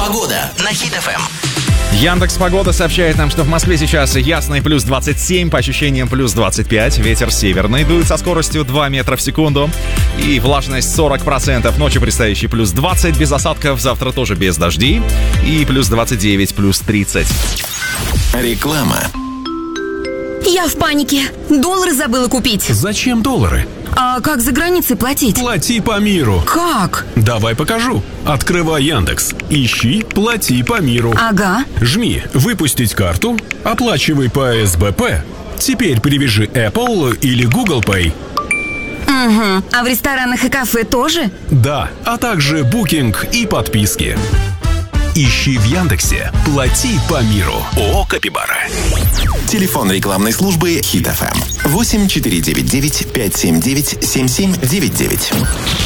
Погода на Хит ФМ. Яндекс.Погода сообщает нам, что в Москве сейчас ясно и плюс 27, по ощущениям плюс 25. Ветер северный дует со скоростью 2 метра в секунду. И влажность 40%. Ночью предстоящий плюс 20, без осадков. Завтра тоже без дождей. И плюс 29, плюс 30. Реклама. Я в панике. Доллары забыла купить. Зачем доллары? А как за границей платить? Плати по миру. Как? Давай покажу. Открывай Яндекс. Ищи «Плати по миру». Ага. Жми «Выпустить карту», оплачивай по СБП. Теперь привяжи Apple или Google Pay. Угу. А в ресторанах и кафе тоже? Да, а также букинг и подписки. Ищи в Яндексе «Плати по миру». ООО «Капибара». Телефон рекламной службы Хит ФМ 8499 579 7799.